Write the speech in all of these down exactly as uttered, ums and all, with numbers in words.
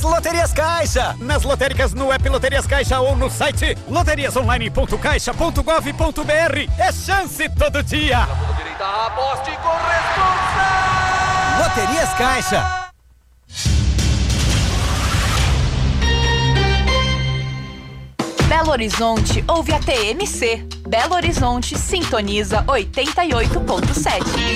Loterias Caixa, nas lotéricas no app Loterias Caixa ou no site loterias online ponto caixa ponto gov ponto br. É chance todo dia. Direita, aposte com responsa. Loterias Caixa. Belo Horizonte ouve a T M C. Belo Horizonte sintoniza oitenta e oito ponto sete.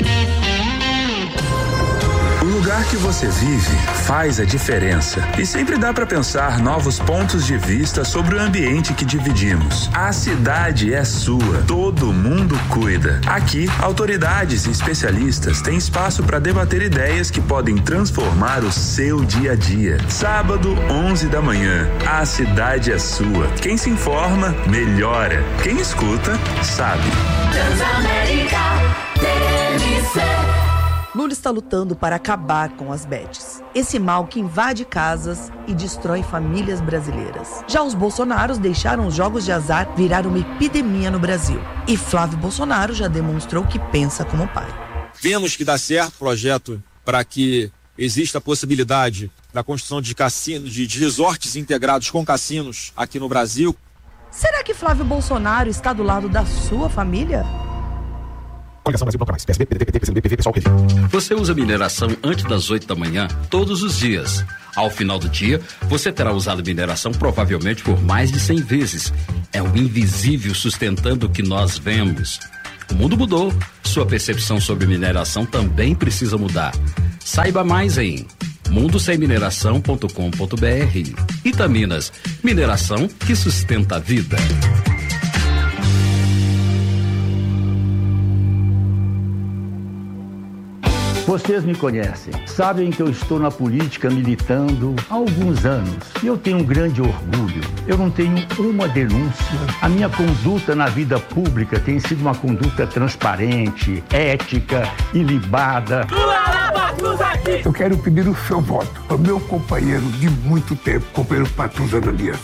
O lugar que você vive faz a diferença e sempre dá para pensar novos pontos de vista sobre o ambiente que dividimos. A cidade é sua, todo mundo cuida. Aqui, autoridades e especialistas têm espaço para debater ideias que podem transformar o seu dia a dia. Sábado, onze da manhã, a cidade é sua. Quem se informa, melhora. Quem escuta, sabe. Transamérica, T M C. Lula está lutando para acabar com as bets, esse mal que invade casas e destrói famílias brasileiras. Já os Bolsonaros deixaram os jogos de azar virar uma epidemia no Brasil. E Flávio Bolsonaro já demonstrou que pensa como pai. Vemos que dá certo o projeto para que exista a possibilidade da construção de cassinos, de, de resorts integrados com cassinos aqui no Brasil. Será que Flávio Bolsonaro está do lado da sua família? Você usa mineração antes das oito da manhã, todos os dias. Ao final do dia, você terá usado mineração provavelmente por mais de cem vezes. É o invisível sustentando o que nós vemos. O mundo mudou. Sua percepção sobre mineração também precisa mudar. Saiba mais em mundo sem mineração ponto com ponto br. Itaminas, mineração que sustenta a vida. Vocês me conhecem, sabem que eu estou na política militando há alguns anos e eu tenho um grande orgulho. Eu não tenho uma denúncia. A minha conduta na vida pública tem sido uma conduta transparente, ética, ilibada. Eu quero pedir o seu voto ao meu companheiro de muito tempo, companheiro Patrus Ananias.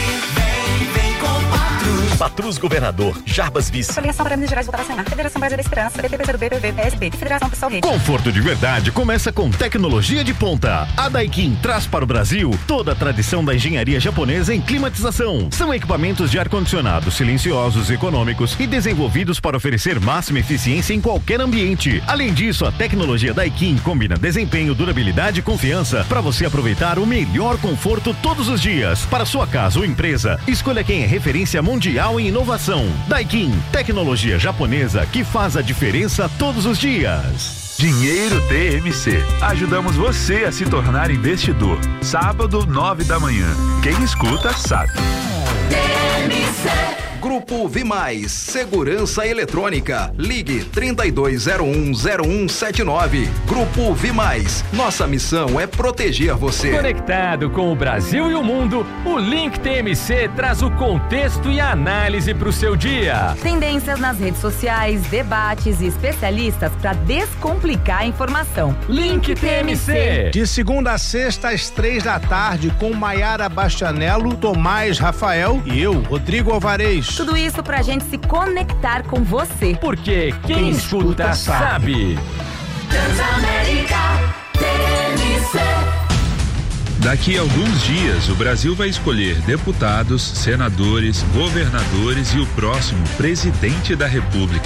Patrus Governador, Jarbas Vice. Federação para Minas Gerais voltar a Senar. Federação Brasileira da Esperança. B T P, B P V, P S B. Federação Pessoal Rede. Conforto de verdade começa com tecnologia de ponta. A Daikin traz para o Brasil toda a tradição da engenharia japonesa em climatização. São equipamentos de ar-condicionado silenciosos, econômicos e desenvolvidos para oferecer máxima eficiência em qualquer ambiente. Além disso, a tecnologia Daikin combina desempenho, durabilidade e confiança para você aproveitar o melhor conforto todos os dias. Para sua casa ou empresa, escolha quem é referência mundial em inovação. Daikin, tecnologia japonesa que faz a diferença todos os dias. Dinheiro T M C. Ajudamos você a se tornar investidor. Sábado, nove da manhã. Quem escuta, sabe. T M C. Grupo Vimais, Segurança Eletrônica. Ligue trinta e dois zero um zero um sete nove. Grupo Vimais. Nossa missão é proteger você. Conectado com o Brasil e o mundo, o Link T M C traz o contexto e a análise para o seu dia. Tendências nas redes sociais, debates e especialistas para descomplicar a informação. Link T M C. De segunda a sexta às três da tarde com Maiara Bastianello, Tomás Rafael e eu, Rodrigo Alvarez. Tudo isso pra gente se conectar com você. Porque quem, quem escuta, escuta sabe. Transamérica, T M C. Daqui a alguns dias, o Brasil vai escolher deputados, senadores, governadores e o próximo presidente da República.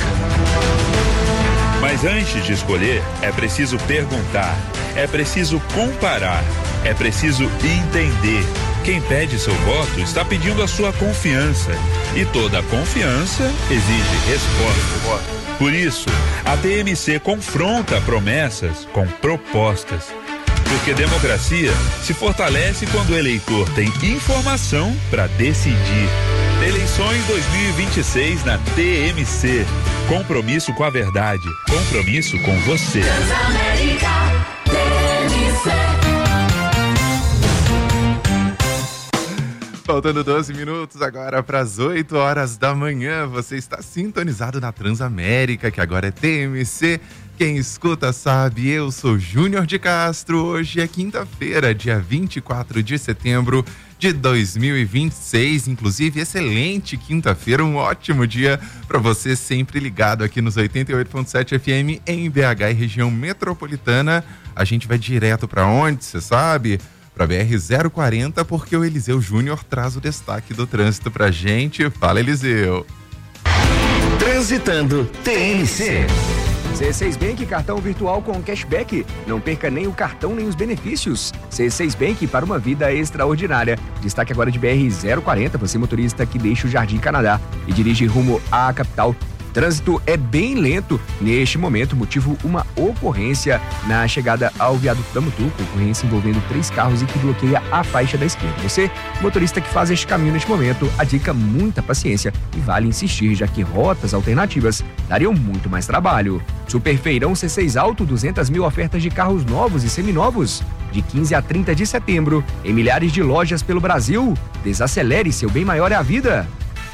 Mas antes de escolher, é preciso perguntar, é preciso comparar, é preciso entender. Quem pede seu voto está pedindo a sua confiança. E toda confiança exige resposta. Por isso, a T M C confronta promessas com propostas. Porque democracia se fortalece quando o eleitor tem informação para decidir. Eleições dois mil e vinte e seis na T M C. Compromisso com a verdade. Compromisso com você. Transamérica, T M C. Faltando doze minutos agora para as oito horas da manhã. Você está sintonizado na Transamérica, que agora é T M C. Quem escuta sabe, eu sou Júnior de Castro. Hoje é quinta-feira, dia vinte e quatro de setembro de dois mil e vinte e seis. Inclusive, excelente quinta-feira, um ótimo dia para você, sempre ligado aqui nos oitenta e oito ponto sete F M em B H e região metropolitana. A gente vai direto para onde, você sabe? para B R zero quarenta, porque o Eliseu Júnior traz o destaque do trânsito pra gente. Fala, Eliseu. Transitando T N C. C seis Bank, cartão virtual com cashback. Não perca nem o cartão nem os benefícios. C seis Bank para uma vida extraordinária. Destaque agora de B R zero quarenta, você motorista que deixa o Jardim Canadá e dirige rumo à capital. Trânsito é bem lento neste momento, motivo uma ocorrência na chegada ao viaduto da Mutuca, ocorrência envolvendo três carros e que bloqueia a faixa da esquerda. Você, motorista que faz este caminho neste momento, a dica muita paciência e vale insistir, já que rotas alternativas dariam muito mais trabalho. Superfeirão C seis Auto, duzentas mil ofertas de carros novos e seminovos. De quinze a trinta de setembro, em milhares de lojas pelo Brasil. Desacelere, seu bem maior é a vida.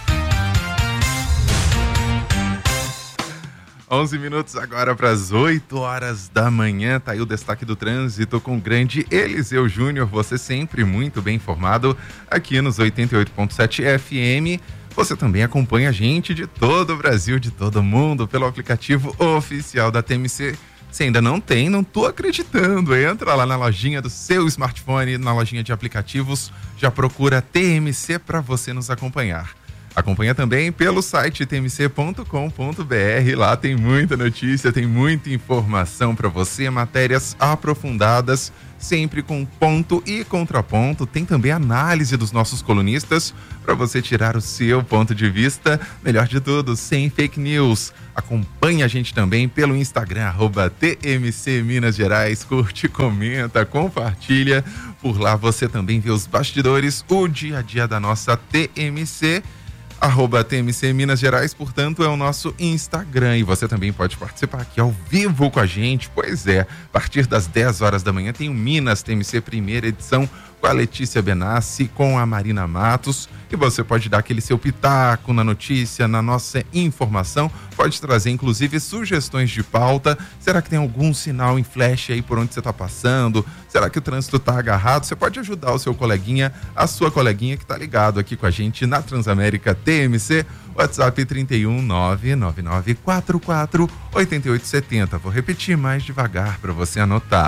onze minutos agora para as oito horas da manhã. Tá aí o destaque do trânsito com o grande Eliseu Júnior. Você sempre muito bem informado aqui nos oitenta e oito ponto sete F M. Você também acompanha a gente de todo o Brasil, de todo o mundo, pelo aplicativo oficial da T M C. Se ainda não tem, não tô acreditando. Entra lá na lojinha do seu smartphone, na lojinha de aplicativos, já procura T M C para você nos acompanhar. Acompanha também pelo site t m c ponto com ponto b r. Lá tem muita notícia, tem muita informação para você, matérias aprofundadas, sempre com ponto e contraponto. Tem também análise dos nossos colunistas para você tirar o seu ponto de vista. Melhor de tudo, sem fake news. Acompanhe a gente também pelo Instagram, arroba T M C Minas Gerais. Curte, comenta, compartilha. Por lá você também vê os bastidores, o dia a dia da nossa T M C. Arroba T M C Minas Gerais, portanto, é o nosso Instagram. E você também pode participar aqui ao vivo com a gente. Pois é, a partir das dez horas da manhã tem o Minas T M C primeira edição com a Letícia Benassi, com a Marina Matos. E você pode dar aquele seu pitaco na notícia, na nossa informação. Pode trazer, inclusive, sugestões de pauta. Será que tem algum sinal em flash aí por onde você está passando? Será que o trânsito está agarrado? Você pode ajudar o seu coleguinha, a sua coleguinha que está ligado aqui com a gente na Transamérica T M C. WhatsApp trinta e um, nove nove nove quatro quatro oito oito sete zero. Vou repetir mais devagar para você anotar.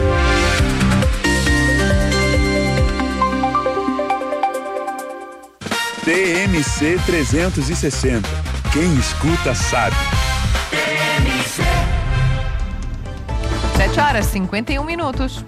T M C trezentos e sessenta. Quem escuta sabe. sete horas e cinquenta e um minutos.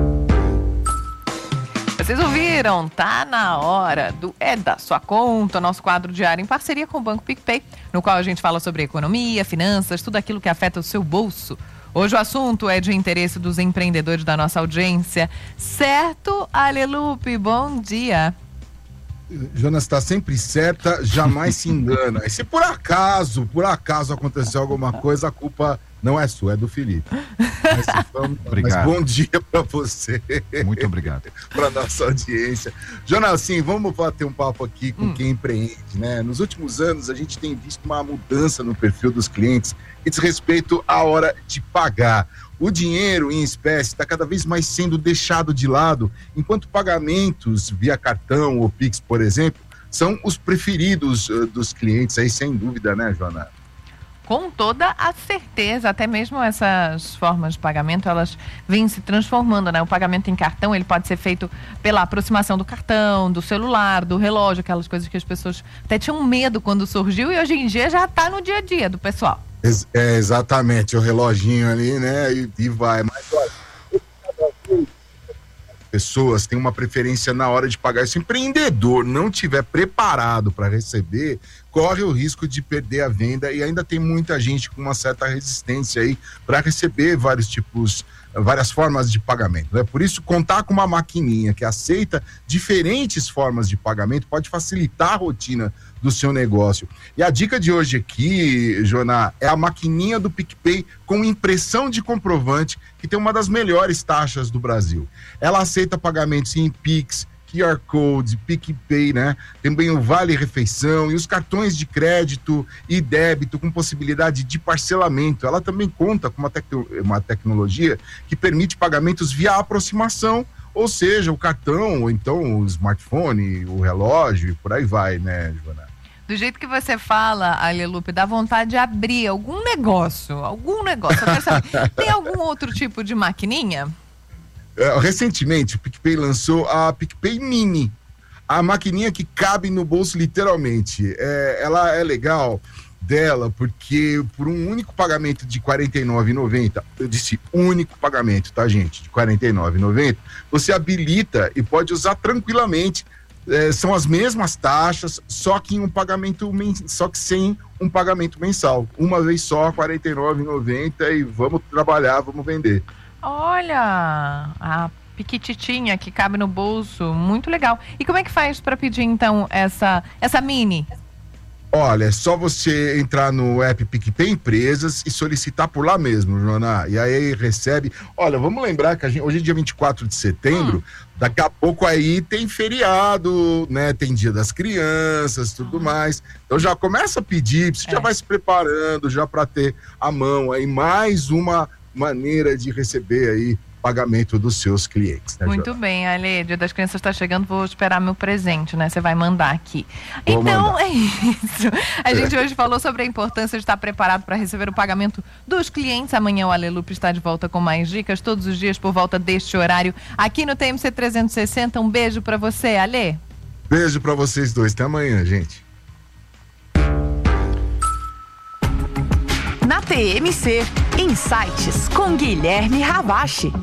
Vocês ouviram? Tá na hora do É da Sua Conta, nosso quadro diário em parceria com o Banco PicPay, no qual a gente fala sobre economia, finanças, tudo aquilo que afeta o seu bolso. Hoje o assunto é de interesse dos empreendedores da nossa audiência. Certo, Alelupe? Bom dia. Jonas está sempre certa, jamais se engana. E se por acaso, por acaso aconteceu alguma coisa, a culpa não é sua, é do Felipe. Mas, vamos, obrigado. Mas bom dia para você. Muito obrigado. Para nossa audiência. Jonas, sim, vamos bater um papo aqui com hum. quem empreende, né? Nos últimos anos, a gente tem visto uma mudança no perfil dos clientes que diz respeito à hora de pagar. O dinheiro em espécie está cada vez mais sendo deixado de lado, enquanto pagamentos via cartão ou Pix, por exemplo, são os preferidos uh, dos clientes, aí sem dúvida, né, Joana? Com toda a certeza, até mesmo essas formas de pagamento, elas vêm se transformando, né? O pagamento em cartão, ele pode ser feito pela aproximação do cartão, do celular, do relógio, aquelas coisas que as pessoas até tinham medo quando surgiu e hoje em dia já está no dia a dia do pessoal. É, exatamente, o reloginho ali, né, e, e vai, mas olha, pessoas têm uma preferência na hora de pagar. Se o empreendedor não tiver preparado para receber, corre o risco de perder a venda e ainda tem muita gente com uma certa resistência aí para receber vários tipos, várias formas de pagamento, né? Por isso, contar com uma maquininha que aceita diferentes formas de pagamento pode facilitar a rotina do seu negócio. E a dica de hoje aqui, Joná, é a maquininha do PicPay com impressão de comprovante, que tem uma das melhores taxas do Brasil. Ela aceita pagamentos em Pix, Q R Code, PicPay, né? Também o Vale Refeição e os cartões de crédito e débito com possibilidade de parcelamento. Ela também conta com uma, tec- uma tecnologia que permite pagamentos via aproximação, ou seja, o cartão, ou então o smartphone, o relógio e por aí vai, né, Joana? Do jeito que você fala, Alelupe, dá vontade de abrir algum negócio, algum negócio. Eu quero saber, tem algum outro tipo de maquininha? é, recentemente o PicPay lançou a PicPay Mini, a maquininha que cabe no bolso literalmente. É, ela é legal dela porque por um único pagamento de quarenta e nove reais e noventa centavos, eu disse único pagamento, tá, gente? De quarenta e nove reais e noventa centavos, você habilita e pode usar tranquilamente. É, são as mesmas taxas, só que em um pagamento mens... só que sem um pagamento mensal. Uma vez só, quarenta e nove reais e noventa centavos, e vamos trabalhar, vamos vender. Olha, a piquititinha que cabe no bolso, muito legal. E como é que faz para pedir então essa essa mini? Olha, é só você entrar no app PicPay Empresas e solicitar por lá mesmo, Joana. E aí recebe. Olha, vamos lembrar que a gente, hoje é dia vinte e quatro de setembro, hum. daqui a pouco aí tem feriado, né? Tem Dia das Crianças, tudo hum. mais. Então já começa a pedir, você é. já vai se preparando já para ter à mão aí mais uma maneira de receber aí pagamento dos seus clientes, né, muito Joana? Bem, Ale, Dia das Crianças está chegando, vou esperar meu presente, né? Você vai mandar aqui. Vou então, mandar. É isso. A gente hoje falou sobre a importância de estar preparado para receber o pagamento dos clientes. Amanhã o Ale Lupe está de volta com mais dicas, todos os dias por volta deste horário, aqui no T M C trezentos e sessenta. Um beijo para você, Ale. Beijo para vocês dois. Até amanhã, gente. Na T M C, Insights com Guilherme Ravache.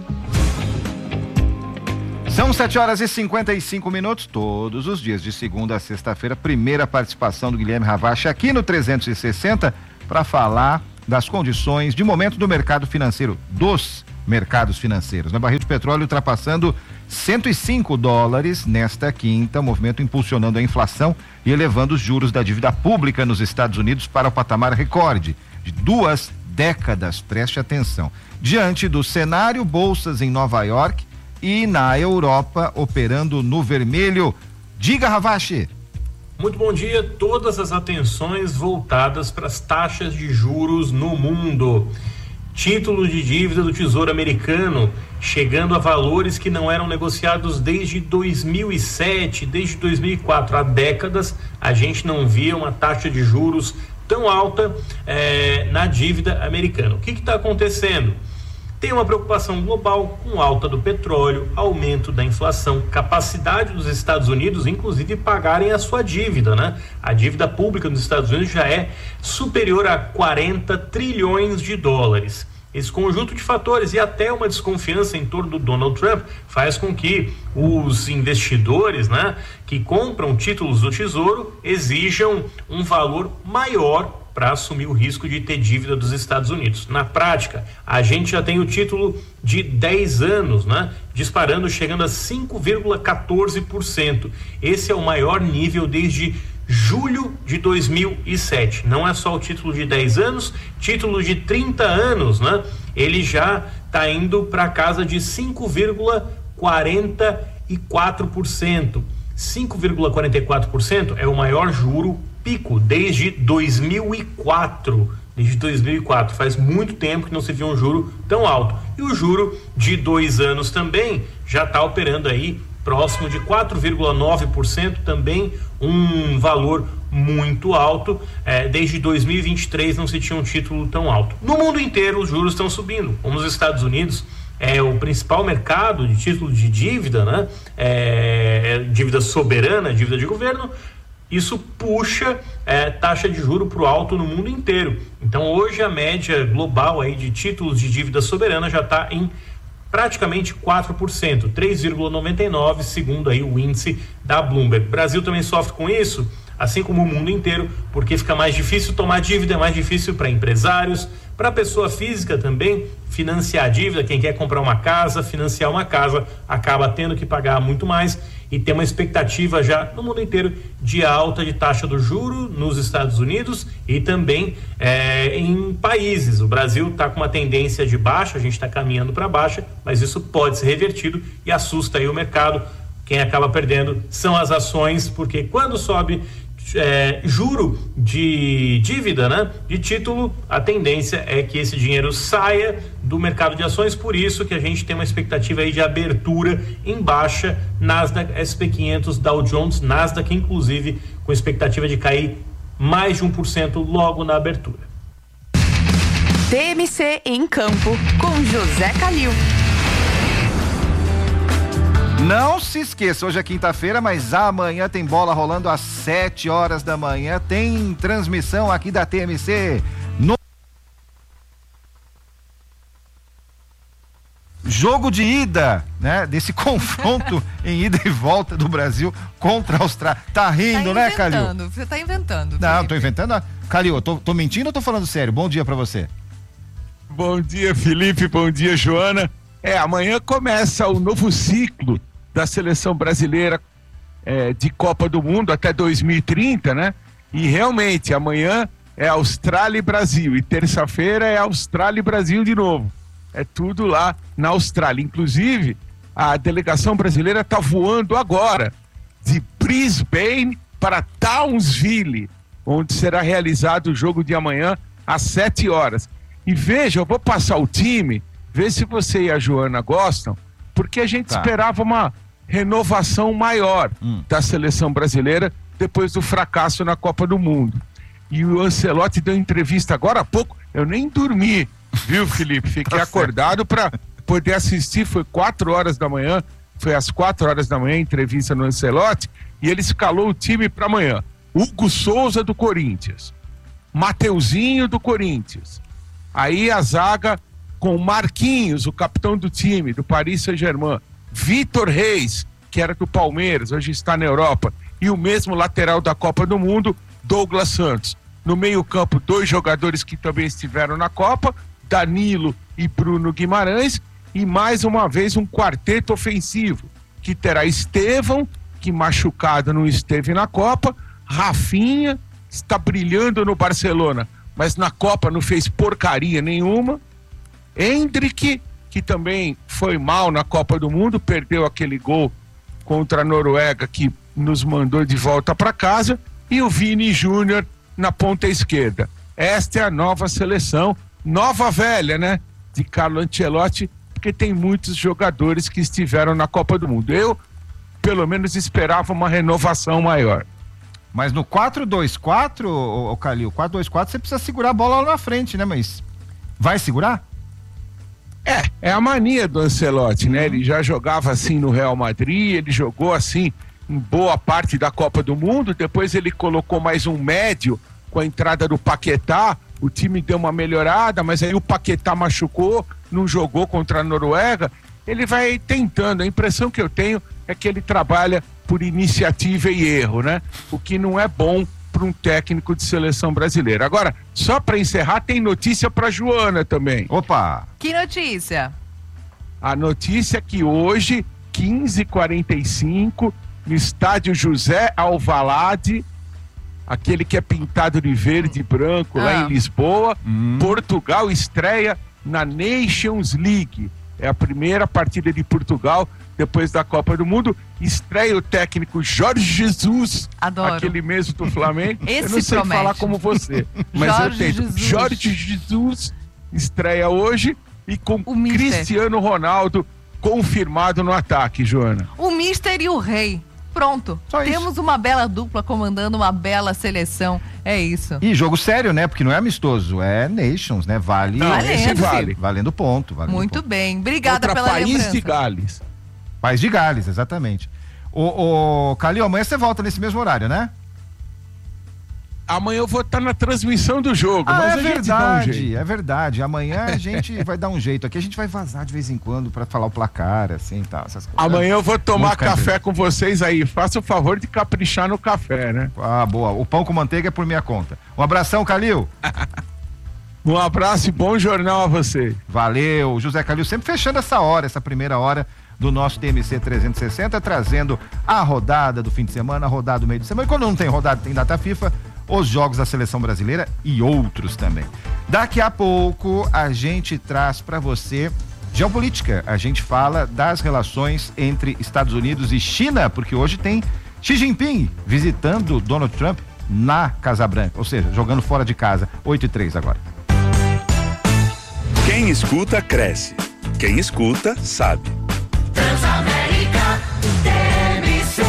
São sete horas e cinquenta e cinco minutos, todos os dias, de segunda a sexta-feira, primeira participação do Guilherme Ravache aqui no trezentos e sessenta para falar das condições de momento do mercado financeiro, dos mercados financeiros. Na barril de petróleo ultrapassando cento e cinco dólares nesta quinta, movimento impulsionando a inflação e elevando os juros da dívida pública nos Estados Unidos para o patamar recorde de duas décadas. Preste atenção. Diante do cenário, bolsas em Nova York e na Europa operando no vermelho. Diga, Ravache. Muito bom dia. Todas as atenções voltadas para as taxas de juros no mundo. Títulos de dívida do Tesouro Americano chegando a valores que não eram negociados desde dois mil e sete, desde dois mil e quatro. Há décadas a gente não via uma taxa de juros tão alta eh, na dívida americana. O que está acontecendo? Tem uma preocupação global com alta do petróleo, aumento da inflação, capacidade dos Estados Unidos, inclusive, pagarem a sua dívida, né? A dívida pública dos Estados Unidos já é superior a quarenta trilhões de dólares. Esse conjunto de fatores e até uma desconfiança em torno do Donald Trump faz com que os investidores, né, que compram títulos do Tesouro exijam um valor maior para assumir o risco de ter dívida dos Estados Unidos. Na prática, a gente já tem o título de dez anos, né, disparando, chegando a cinco vírgula quatorze por cento. Esse é o maior nível desde julho de dois mil e sete. Não é só o título de dez anos, título de trinta anos, né? Ele já está indo para casa de cinco vírgula quarenta e quatro por cento. cinco vírgula quarenta e quatro por cento é o maior juro pico desde dois mil e quatro. Desde dois mil e quatro, faz muito tempo que não se viu um juro tão alto. E o juro de dois anos também já está operando aí próximo de quatro vírgula nove por cento, também um valor muito alto. É, desde dois mil e vinte e três não se tinha um título tão alto. No mundo inteiro os juros estão subindo. Como os Estados Unidos é o principal mercado de título de dívida, né? É, dívida soberana, dívida de governo. Isso puxa é, taxa de juro para o alto no mundo inteiro. Então hoje a média global aí de títulos de dívida soberana já está em praticamente quatro por cento, três vírgula noventa e nove por cento, segundo aí o índice da Bloomberg. O Brasil também sofre com isso, assim como o mundo inteiro, porque fica mais difícil tomar dívida, é mais difícil para empresários, para pessoa física também, financiar a dívida. Quem quer comprar uma casa, financiar uma casa, acaba tendo que pagar muito mais, e tem uma expectativa já no mundo inteiro de alta de taxa do juro nos Estados Unidos e também é, em países. O Brasil está com uma tendência de baixa, a gente está caminhando para baixa, mas isso pode ser revertido e assusta aí o mercado. Quem acaba perdendo são as ações, porque quando sobe É, juro de dívida, né, de título, a tendência é que esse dinheiro saia do mercado de ações. Por isso que a gente tem uma expectativa aí de abertura em baixa, Nasdaq, S and P quinhentos, Dow Jones, Nasdaq inclusive com expectativa de cair mais de um por cento logo na abertura. T M C em campo com José Calil. Não se esqueça, hoje é quinta-feira, mas amanhã tem bola rolando às sete horas da manhã. Tem transmissão aqui da T M C. No jogo de ida, né? Desse confronto em ida e volta do Brasil contra a Austrália. Tá rindo, tá né, Calil? Você tá inventando. Não, Felipe. tô inventando. Calil, eu tô, tô mentindo ou tô falando sério? Bom dia pra você. Bom dia, Felipe. Bom dia, Joana. É, amanhã começa o novo ciclo da seleção brasileira é, de Copa do Mundo até dois mil e trinta, né? E realmente, amanhã é Austrália e Brasil. E terça-feira é Austrália e Brasil de novo. É tudo lá na Austrália. Inclusive, a delegação brasileira está voando agora de Brisbane para Townsville, onde será realizado o jogo de amanhã às sete horas. E veja, eu vou passar o time, ver se você e a Joana gostam, porque a gente tá. esperava uma renovação maior hum. da seleção brasileira depois do fracasso na Copa do Mundo. E o Ancelotti deu entrevista agora há pouco, eu nem dormi, viu, Felipe? Fiquei acordado para poder assistir, foi quatro horas da manhã, foi às quatro horas da manhã a entrevista no Ancelotti, e ele escalou o time para amanhã. Hugo Souza do Corinthians, Mateuzinho do Corinthians, aí a zaga com Marquinhos, o capitão do time, do Paris Saint-Germain, Vitor Reis, que era do Palmeiras, hoje está na Europa, e o mesmo lateral da Copa do Mundo, Douglas Santos. No meio-campo, dois jogadores que também estiveram na Copa, Danilo e Bruno Guimarães, e mais uma vez um quarteto ofensivo, que terá Estevão, que machucado não esteve na Copa, Rafinha, está brilhando no Barcelona, mas na Copa não fez porcaria nenhuma, Endrick, que também foi mal na Copa do Mundo, perdeu aquele gol contra a Noruega que nos mandou de volta para casa, e o Vini Júnior na ponta esquerda. Esta é a nova seleção, nova velha, né? De Carlo Ancelotti, porque tem muitos jogadores que estiveram na Copa do Mundo. Eu, pelo menos, esperava uma renovação maior. Mas no quatro dois quatro, ô, ô Calil, quatro dois quatro, você precisa segurar a bola lá na frente, né? Mas vai segurar? É, é a mania do Ancelotti, né? Ele já jogava assim no Real Madrid, ele jogou assim em boa parte da Copa do Mundo, depois ele colocou mais um médio com a entrada do Paquetá, o time deu uma melhorada, mas aí o Paquetá machucou, não jogou contra a Noruega, ele vai tentando, a impressão que eu tenho é que ele trabalha por iniciativa e erro, né? O que não é bom para um técnico de seleção brasileira. Agora, só para encerrar, tem notícia para Joana também. Opa! Que notícia? A notícia é que hoje, quinze e quarenta e cinco, no estádio José Alvalade, aquele que é pintado de verde e branco ah. lá em Lisboa, hum. Portugal estreia na Nations League. É a primeira partida de Portugal depois da Copa do Mundo. Estreia o técnico Jorge Jesus, Adoro. aquele mesmo do Flamengo. Esse eu não sei promete. falar como você, mas Jorge eu tento. Jesus. Jorge Jesus estreia hoje e com Cristiano Ronaldo confirmado no ataque, Joana. O Mister e o Rei. Pronto. Só Temos isso. uma bela dupla comandando uma bela seleção. É isso. E jogo sério, né? Porque não é amistoso, é Nations, né? Vale. Não, valendo. esse vale. Valendo ponto. Valendo Muito ponto. bem. Obrigada Contra pela País lembrança. de Gales. País de Gales, exatamente. Ô, ô Calil, amanhã você volta nesse mesmo horário, né? Amanhã eu vou estar na transmissão do jogo, Ah, mas é a gente dá um verdade, jeito. é verdade. Amanhã a gente vai dar um jeito. Aqui a gente vai vazar de vez em quando pra falar o placar, assim, tal, essas coisas. Amanhã eu vou tomar Muito café café. com vocês aí. Faça o favor de caprichar no café, né? Ah, boa. O pão com manteiga é por minha conta. Um abração, Calil. Um abraço e bom jornal a você. Valeu, José Calil, sempre fechando essa hora, essa primeira hora do nosso T M C trezentos e sessenta, trazendo a rodada do fim de semana, a rodada do meio de semana. E quando não tem rodada, tem data FIFA, os jogos da seleção brasileira e outros também. Daqui a pouco a gente traz para você geopolítica. A gente fala das relações entre Estados Unidos e China, porque hoje tem Xi Jinping visitando Donald Trump na Casa Branca, ou seja, jogando fora de casa. oito e três agora. Quem escuta, cresce. Quem escuta, sabe. Transamérica T M C.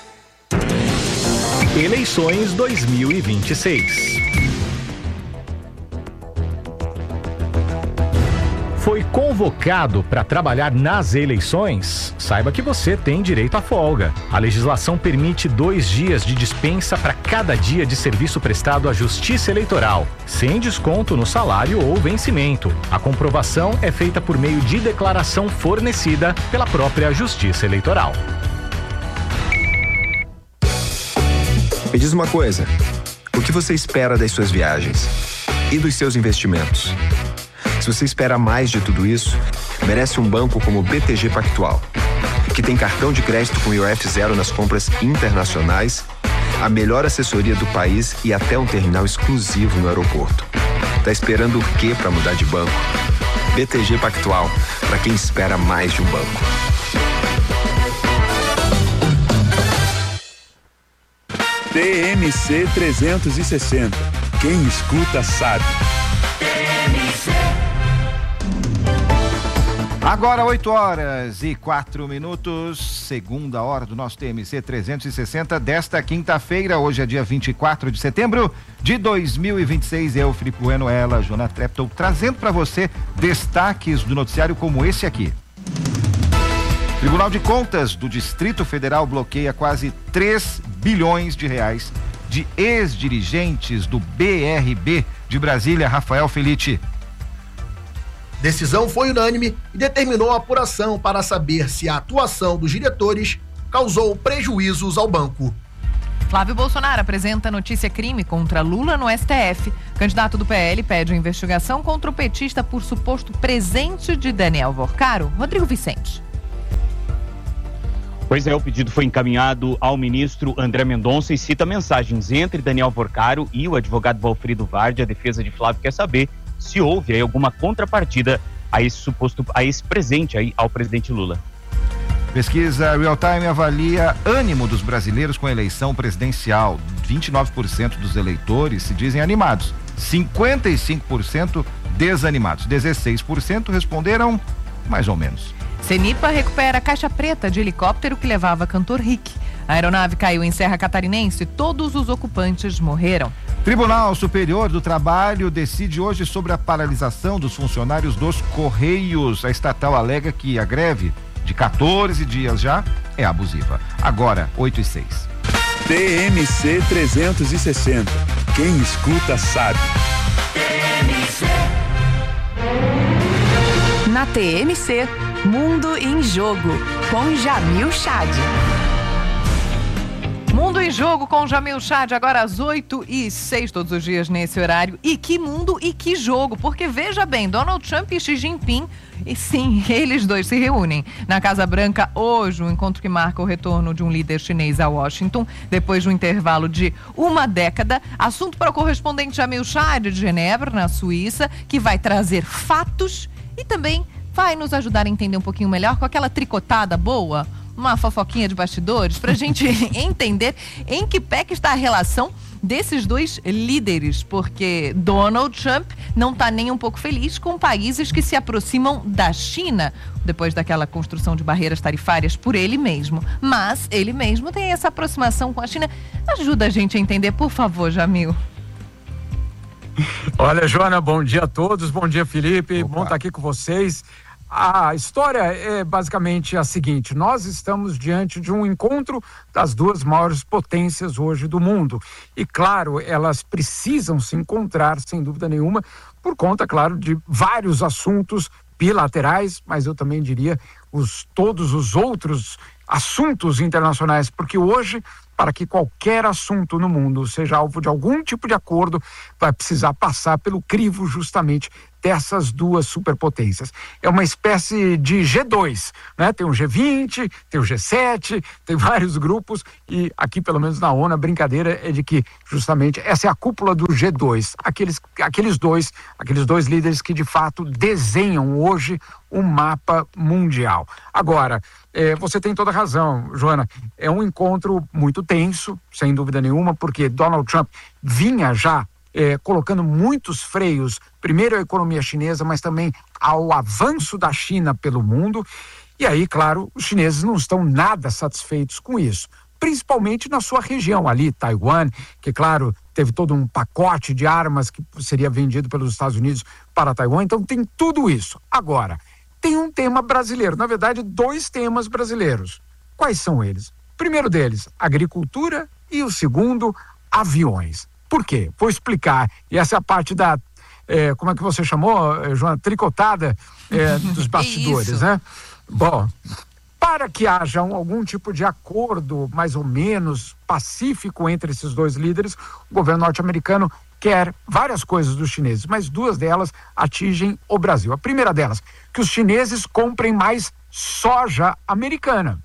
Eleições dois mil e vinte e seis. Foi convocado para trabalhar nas eleições, saiba que você tem direito à folga. A legislação permite dois dias de dispensa para cada dia de serviço prestado à Justiça Eleitoral, sem desconto no salário ou vencimento. A comprovação é feita por meio de declaração fornecida pela própria Justiça Eleitoral. Me diz uma coisa, o que você espera das suas viagens e dos seus investimentos? Se você espera mais de tudo isso, merece um banco como o B T G Pactual, que tem cartão de crédito com I O F zero nas compras internacionais, a melhor assessoria do país e até um terminal exclusivo no aeroporto. Tá esperando o quê para mudar de banco? B T G Pactual, para quem espera mais de um banco. T M C trezentos e sessenta. Quem escuta sabe. Agora oito horas e quatro minutos, segunda hora do nosso T M C trezentos e sessenta desta quinta-feira. Hoje é dia vinte e quatro de setembro de dois mil e vinte e seis. Eu, Felipe Bueno, ela, Joana Treptow, trazendo para você destaques do noticiário como esse aqui. Tribunal de Contas do Distrito Federal bloqueia quase três bilhões de reais de ex-dirigentes do B R B de Brasília. Rafael Felitti. Decisão foi unânime e determinou a apuração para saber se a atuação dos diretores causou prejuízos ao banco. Flávio Bolsonaro apresenta notícia crime contra Lula no S T F. Candidato do P L pede investigação contra o petista por suposto presente de Daniel Vorcaro. Rodrigo Vicente. Pois é, o pedido foi encaminhado ao ministro André Mendonça e cita mensagens entre Daniel Vorcaro e o advogado Valfrido Vardi. A defesa de Flávio quer saber se houve aí alguma contrapartida a esse suposto, a esse presente aí ao presidente Lula. Pesquisa Real Time avalia ânimo dos brasileiros com a eleição presidencial. vinte e nove por cento dos eleitores se dizem animados, cinquenta e cinco por cento desanimados, dezesseis por cento responderam mais ou menos. Cenipa recupera a caixa preta de helicóptero que levava cantor Rick. A aeronave caiu em Serra Catarinense e todos os ocupantes morreram. Tribunal Superior do Trabalho decide hoje sobre a paralisação dos funcionários dos Correios. A estatal alega que a greve de quatorze dias já é abusiva. Agora, oito e seis. T M C trezentos e sessenta. Quem escuta sabe. Na T M C, Mundo em Jogo, com Jamil Chad. Mundo em Jogo com Jamil Chad, agora às oito e seis, todos os dias nesse horário. E que mundo e que jogo, porque veja bem, Donald Trump e Xi Jinping, e sim, eles dois se reúnem na Casa Branca hoje, um encontro que marca o retorno de um líder chinês a Washington, depois de um intervalo de uma década. Assunto para o correspondente Jamil Chad de Genebra, na Suíça, que vai trazer fatos e também vai nos ajudar a entender um pouquinho melhor com aquela tricotada boa, uma fofoquinha de bastidores, pra gente entender em que pé que está a relação desses dois líderes, porque Donald Trump não está nem um pouco feliz com países que se aproximam da China, depois daquela construção de barreiras tarifárias por ele mesmo. Mas ele mesmo tem essa aproximação com a China. Ajuda a gente a entender, por favor, Jamil. Olha, Joana, bom dia a todos, bom dia, Felipe, Opa. Bom estar aqui com vocês. A história é basicamente a seguinte: nós estamos diante de um encontro das duas maiores potências hoje do mundo. E, claro, elas precisam se encontrar, sem dúvida nenhuma, por conta, claro, de vários assuntos bilaterais, mas eu também diria os, todos os outros assuntos internacionais, porque hoje, para que qualquer assunto no mundo seja alvo de algum tipo de acordo, vai precisar passar pelo crivo justamente dessas duas superpotências. É uma espécie de G dois, né? Tem o G vinte, tem o G sete, tem vários grupos e aqui, pelo menos na ONU, a brincadeira é de que justamente essa é a cúpula do G dois, aqueles, aqueles dois, aqueles dois líderes que de fato desenham hoje um mapa mundial. Agora, é, você tem toda a razão, Joana, é um encontro muito tenso, sem dúvida nenhuma, porque Donald Trump vinha já É, colocando muitos freios, primeiro à economia chinesa, mas também ao avanço da China pelo mundo. E aí, claro, os chineses não estão nada satisfeitos com isso, principalmente na sua região ali, Taiwan, que, claro, teve todo um pacote de armas que seria vendido pelos Estados Unidos para Taiwan, então tem tudo isso. Agora, tem um tema brasileiro, na verdade, dois temas brasileiros. Quais são eles? O primeiro deles, agricultura, e o segundo, aviões. Por quê? Vou explicar, e essa é a parte da, é, como é que você chamou, Joana? Tricotada é, dos bastidores, né? Bom, para que haja um, algum tipo de acordo mais ou menos pacífico entre esses dois líderes, o governo norte-americano quer várias coisas dos chineses, mas duas delas atingem o Brasil. A primeira delas, que os chineses comprem mais soja americana.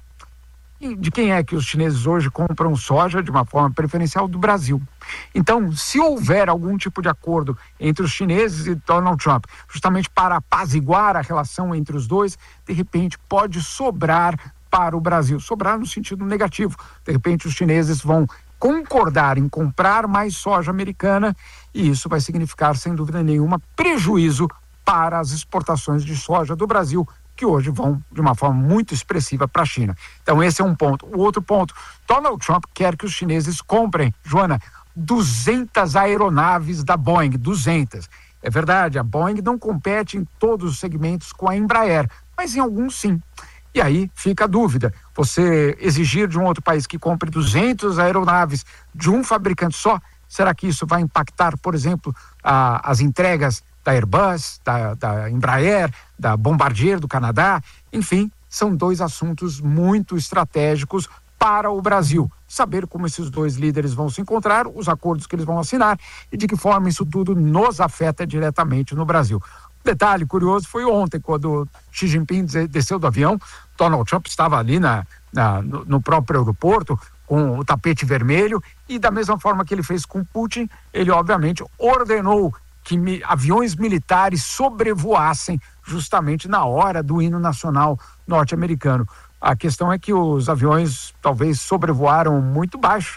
E de quem é que os chineses hoje compram soja de uma forma preferencial? Do Brasil. Então, se houver algum tipo de acordo entre os chineses e Donald Trump, justamente para apaziguar a relação entre os dois, de repente pode sobrar para o Brasil. Sobrar no sentido negativo. De repente os chineses vão concordar em comprar mais soja americana e isso vai significar, sem dúvida nenhuma, prejuízo para as exportações de soja do Brasil, que hoje vão de uma forma muito expressiva para a China. Então esse é um ponto. O outro ponto, Donald Trump quer que os chineses comprem, Joana, duzentas aeronaves da Boeing, duzentas. É verdade, a Boeing não compete em todos os segmentos com a Embraer, mas em alguns sim. E aí fica a dúvida, você exigir de um outro país que compre duzentas aeronaves de um fabricante só, será que isso vai impactar, por exemplo, a, as entregas da Airbus, da, da Embraer, da Bombardier do Canadá? Enfim, são dois assuntos muito estratégicos para o Brasil. Saber como esses dois líderes vão se encontrar, os acordos que eles vão assinar e de que forma isso tudo nos afeta diretamente no Brasil. Detalhe curioso foi ontem, quando Xi Jinping desceu do avião, Donald Trump estava ali na, na, no, no próprio aeroporto com o tapete vermelho e da mesma forma que ele fez com Putin, ele obviamente ordenou que mi, aviões militares sobrevoassem justamente na hora do hino nacional norte-americano. A questão é que os aviões talvez sobrevoaram muito baixo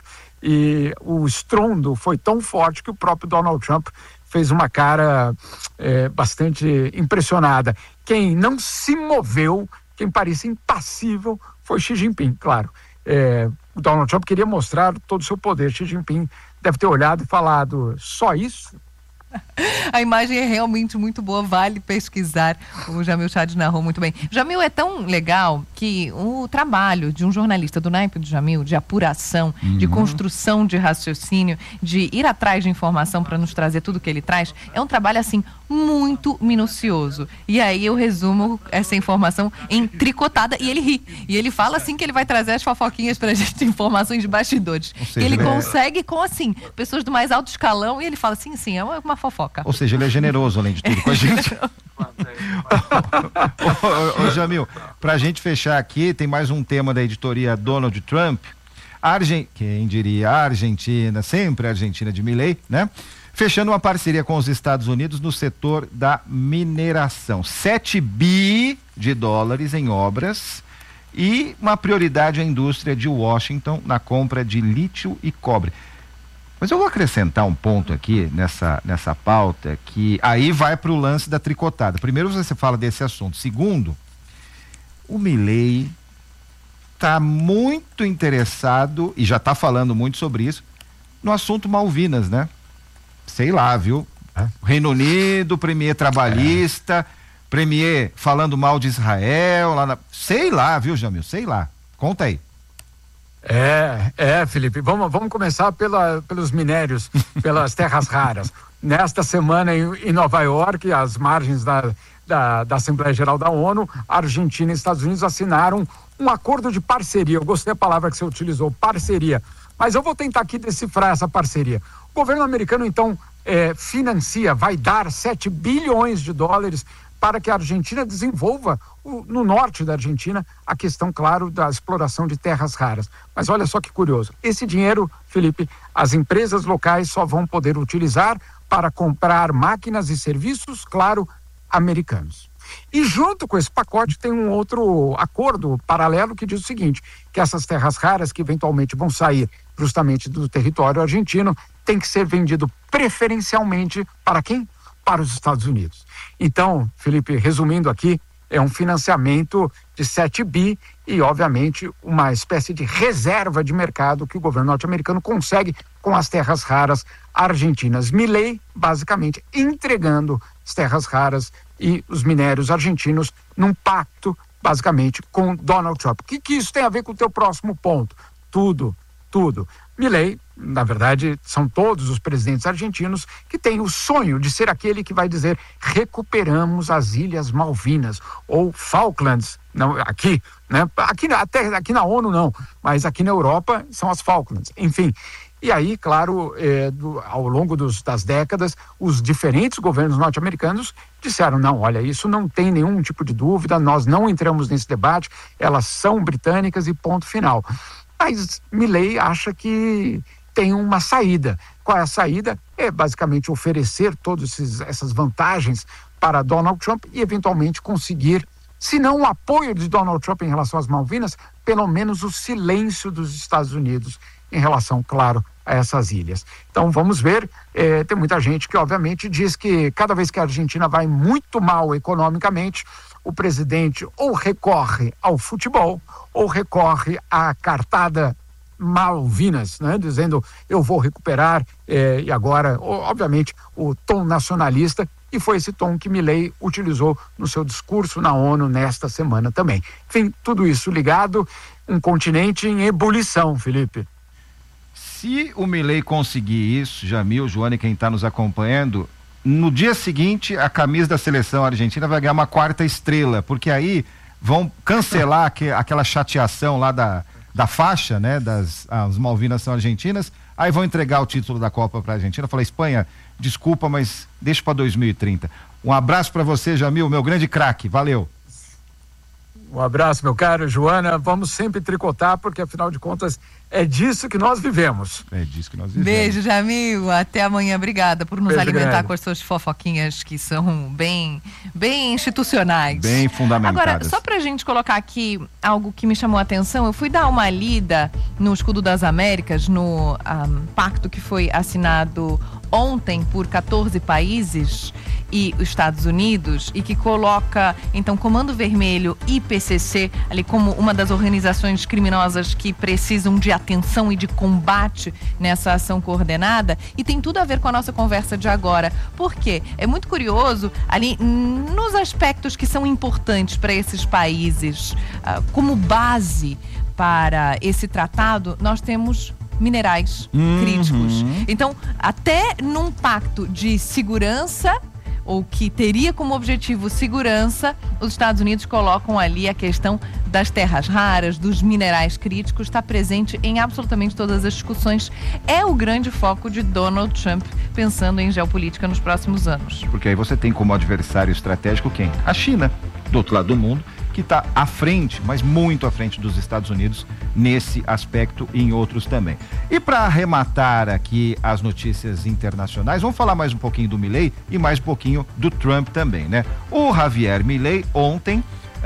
e o estrondo foi tão forte que o próprio Donald Trump fez uma cara é, bastante impressionada. Quem não se moveu, quem parecia impassível, foi Xi Jinping, claro. É, o Donald Trump queria mostrar todo o seu poder. Xi Jinping deve ter olhado e falado, só isso? A imagem é realmente muito boa, vale pesquisar. O Jamil Chad narrou muito bem. Jamil, é tão legal que o trabalho de um jornalista do naipe do Jamil, de apuração, uhum. de construção de raciocínio, de ir atrás de informação para nos trazer tudo que ele traz, é um trabalho assim muito minucioso. E aí eu resumo essa informação em tricotada e ele ri. E ele fala assim que ele vai trazer as fofoquinhas pra gente, informações de bastidores. Seja, e ele é... consegue com assim, pessoas do mais alto escalão e ele fala assim, sim, é uma, uma fofoca. Ou seja, ele é generoso além de tudo com a gente. ô, ô, ô, Jamil, pra gente fechar aqui, tem mais um tema da editoria Donald Trump. Argen... Quem diria? A Argentina, sempre a Argentina de Milei, né? Fechando uma parceria com os Estados Unidos no setor da mineração. sete bi de dólares em obras e uma prioridade à indústria de Washington na compra de lítio e cobre. Mas eu vou acrescentar um ponto aqui nessa, nessa pauta que aí vai para o lance da tricotada. Primeiro você fala desse assunto. Segundo, o Milei está muito interessado, e já está falando muito sobre isso, no assunto Malvinas, né? Sei lá, viu? É. Reino Unido, premier trabalhista, é. premier falando mal de Israel, lá na... sei lá, viu, Jamil? Sei lá. Conta aí. É, é, Felipe. Vamos, vamos começar pela, pelos minérios, pelas terras raras. Nesta semana em, em Nova York, às margens da, da, da Assembleia Geral da ONU, a Argentina e Estados Unidos assinaram um acordo de parceria. Eu gostei da palavra que você utilizou, parceria. Mas eu vou tentar aqui decifrar essa parceria. O governo americano, então, é, financia, vai dar sete bilhões de dólares para que a Argentina desenvolva, o, no norte da Argentina, a questão, claro, da exploração de terras raras. Mas olha só que curioso. Esse dinheiro, Felipe, as empresas locais só vão poder utilizar para comprar máquinas e serviços, claro, americanos. E junto com esse pacote tem um outro acordo paralelo que diz o seguinte, que essas terras raras que eventualmente vão sair justamente do território argentino tem que ser vendido preferencialmente para quem? Para os Estados Unidos. Então, Felipe, resumindo aqui, é um financiamento de sete bi e, obviamente, uma espécie de reserva de mercado que o governo norte-americano consegue com as terras raras argentinas. Milei, basicamente, entregando as terras raras e os minérios argentinos num pacto, basicamente, com Donald Trump. O que, que isso tem a ver com o teu próximo ponto? Tudo, tudo. Milei, na verdade, são todos os presidentes argentinos que têm o sonho de ser aquele que vai dizer recuperamos as Ilhas Malvinas ou Falklands, não, aqui, né? Aqui, até aqui na ONU não, mas aqui na Europa são as Falklands, enfim. E aí, claro, é, do, ao longo dos, das décadas, os diferentes governos norte-americanos disseram, não, olha, isso não tem nenhum tipo de dúvida, nós não entramos nesse debate, elas são britânicas e ponto final. Mas Milei acha que tem uma saída. Qual é a saída? É basicamente oferecer todas essas vantagens para Donald Trump e eventualmente conseguir, se não o apoio de Donald Trump em relação às Malvinas, pelo menos o silêncio dos Estados Unidos em relação, claro, a essas ilhas. Então vamos ver, é, tem muita gente que obviamente diz que cada vez que a Argentina vai muito mal economicamente, o presidente ou recorre ao futebol ou recorre à cartada Malvinas, né? Dizendo eu vou recuperar, é, e agora, obviamente, o tom nacionalista, e foi esse tom que Milei utilizou no seu discurso na ONU nesta semana também. Enfim, tudo isso ligado, um continente em ebulição, Felipe. Se o Milei conseguir isso, Jamil, Joana e quem está nos acompanhando, no dia seguinte a camisa da seleção argentina vai ganhar uma quarta estrela, porque aí vão cancelar que, aquela chateação lá da, da faixa, né, das as Malvinas são argentinas, aí vão entregar o título da Copa para a Argentina. Falar, Espanha, desculpa, mas deixa para dois mil e trinta. Um abraço para você, Jamil, meu grande craque, valeu. Um abraço, meu caro, Joana, vamos sempre tricotar, porque afinal de contas é disso que nós vivemos. É disso que nós vivemos. Beijo, Jamil, até amanhã, obrigada por nos Beijo alimentar grande. com as suas fofoquinhas que são bem, bem institucionais. Bem fundamentadas. Agora, só pra gente colocar aqui algo que me chamou a atenção, eu fui dar uma lida no Escudo das Américas, no um, pacto que foi assinado ontem por quatorze países e os Estados Unidos, e que coloca, então, Comando Vermelho e P C C ali como uma das organizações criminosas que precisam de atenção e de combate nessa ação coordenada, e tem tudo a ver com a nossa conversa de agora. Por quê? É muito curioso ali nos aspectos que são importantes para esses países, uh, como base para esse tratado, nós temos minerais Uhum. críticos. Então, até num pacto de segurança, ou que teria como objetivo segurança, os Estados Unidos colocam ali a questão das terras raras, dos minerais críticos, está presente em absolutamente todas as discussões. É o grande foco de Donald Trump pensando em geopolítica nos próximos anos. Porque aí você tem como adversário estratégico quem? A China, do outro lado do mundo, que está à frente, mas muito à frente dos Estados Unidos nesse aspecto e em outros também. E para arrematar aqui as notícias internacionais, vamos falar mais um pouquinho do Milei e mais um pouquinho do Trump também, né? O Javier Milei ontem